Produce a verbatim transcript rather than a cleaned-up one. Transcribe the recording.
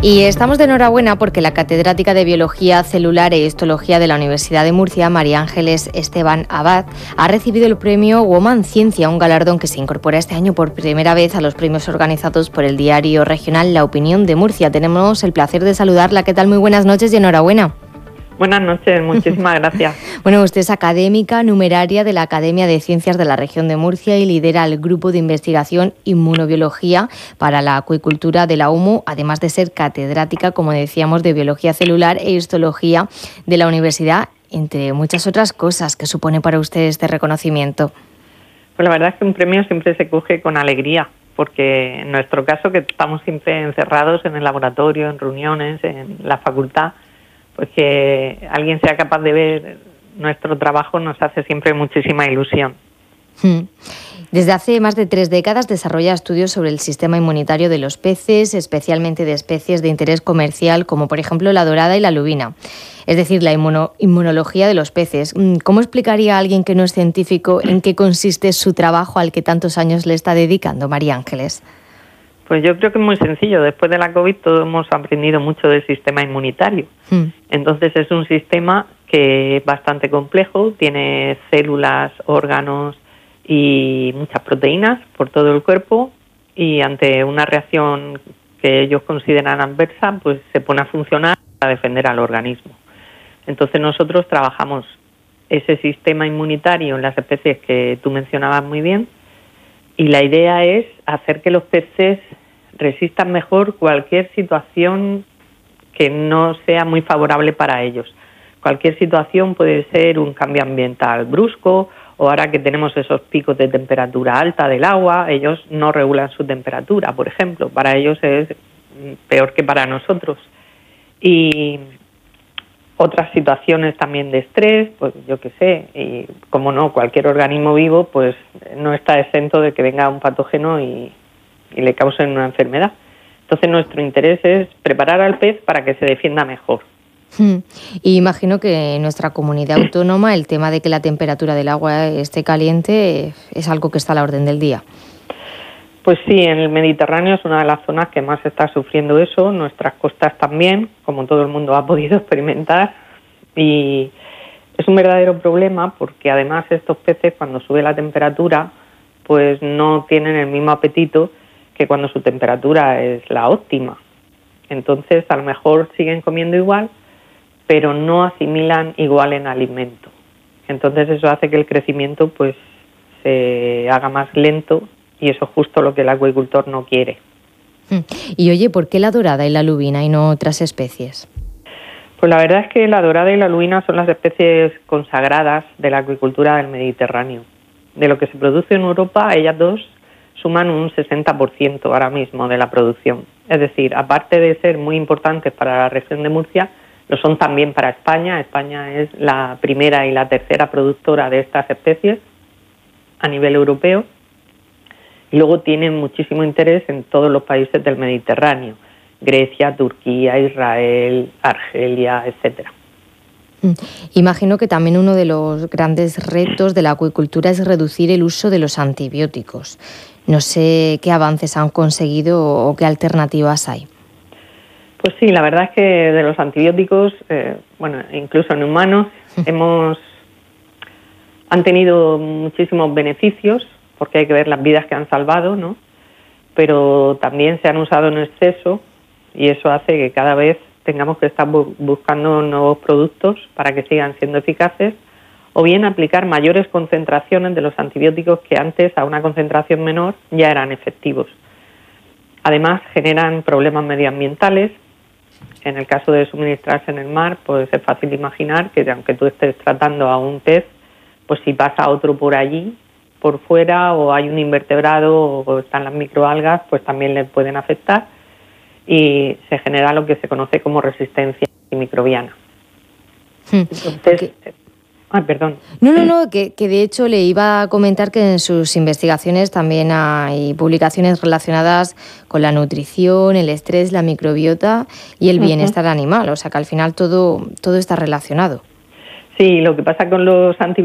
Y estamos de enhorabuena porque la catedrática de Biología Celular e Histología de la Universidad de Murcia, María Ángeles Esteban Abad, ha recibido el premio Woman Ciencia, un galardón que se incorpora este año por primera vez a los premios organizados por el diario regional La Opinión de Murcia. Tenemos el placer de saludarla. ¿Qué tal? Muy buenas noches y enhorabuena. Buenas noches, muchísimas gracias. Bueno, usted es académica numeraria de la Academia de Ciencias de la Región de Murcia y lidera el Grupo de Investigación Inmunobiología para la Acuicultura de la U M U, además de ser catedrática, como decíamos, de Biología Celular e Histología de la Universidad, entre muchas otras cosas. ¿Qué supone para usted este reconocimiento? Pues la verdad es que un premio siempre se coge con alegría, porque en nuestro caso, que estamos siempre encerrados en el laboratorio, en reuniones, en la facultad, pues que alguien sea capaz de ver nuestro trabajo nos hace siempre muchísima ilusión. Desde hace más de tres décadas desarrolla estudios sobre el sistema inmunitario de los peces, especialmente de especies de interés comercial, como por ejemplo la dorada y la lubina, es decir, la inmuno- inmunología de los peces. ¿Cómo explicaría a alguien que no es científico en qué consiste su trabajo al que tantos años le está dedicando, María Ángeles? Pues yo creo que es muy sencillo. Después de la COVID todos hemos aprendido mucho del sistema inmunitario. Mm. Entonces es un sistema que es bastante complejo, tiene células, órganos y muchas proteínas por todo el cuerpo, y ante una reacción que ellos consideran adversa, pues se pone a funcionar para defender al organismo. Entonces nosotros trabajamos ese sistema inmunitario en las especies que tú mencionabas muy bien, y la idea es hacer que los peces resistan mejor cualquier situación que no sea muy favorable para ellos. Cualquier situación puede ser un cambio ambiental brusco, o ahora que tenemos esos picos de temperatura alta del agua, ellos no regulan su temperatura, por ejemplo. Para ellos es peor que para nosotros. Y otras situaciones también de estrés, pues yo qué sé, y como no, cualquier organismo vivo pues no está exento de que venga un patógeno y, y le causen una enfermedad. Entonces nuestro interés es preparar al pez para que se defienda mejor. Hmm. Y imagino que en nuestra comunidad autónoma el tema de que la temperatura del agua esté caliente es algo que está a la orden del día. Pues sí, en el Mediterráneo es una de las zonas que más está sufriendo eso, nuestras costas también, como todo el mundo ha podido experimentar, y es un verdadero problema porque además estos peces, cuando sube la temperatura, pues no tienen el mismo apetito que cuando su temperatura es la óptima. Entonces a lo mejor siguen comiendo igual, pero no asimilan igual en alimento. Entonces eso hace que el crecimiento pues se haga más lento, y eso es justo lo que el acuicultor no quiere. Y oye, ¿por qué la dorada y la lubina y no otras especies? Pues la verdad es que la dorada y la lubina son las especies consagradas de la acuicultura del Mediterráneo. De lo que se produce en Europa, ellas dos suman un sesenta por ciento ahora mismo de la producción. Es decir, aparte de ser muy importantes para la región de Murcia, lo son también para España. España es la primera y la tercera productora de estas especies a nivel europeo. Y luego tienen muchísimo interés en todos los países del Mediterráneo: Grecia, Turquía, Israel, Argelia, etcétera. Imagino que también uno de los grandes retos de la acuicultura es reducir el uso de los antibióticos. No sé qué avances han conseguido o qué alternativas hay. Pues sí, la verdad es que de los antibióticos, eh, bueno, incluso en humanos, hemos han tenido muchísimos beneficios, porque hay que ver las vidas que han salvado, ¿no? Pero también se han usado en exceso, y eso hace que cada vez tengamos que estar bu- buscando nuevos productos para que sigan siendo eficaces, o bien aplicar mayores concentraciones de los antibióticos que antes a una concentración menor ya eran efectivos. Además generan problemas medioambientales. En el caso de suministrarse en el mar, pues es fácil imaginar que aunque tú estés tratando a un pez, pues si pasa otro por allí, por fuera, o hay un invertebrado o están las microalgas, pues también les pueden afectar, y se genera lo que se conoce como resistencia antimicrobiana. Entonces, ay, perdón. No, no, no, que, que de hecho le iba a comentar que en sus investigaciones también hay publicaciones relacionadas con la nutrición, el estrés, la microbiota y el bienestar uh-huh. animal. O sea que al final todo, todo está relacionado. Sí, lo que pasa con los antibióticos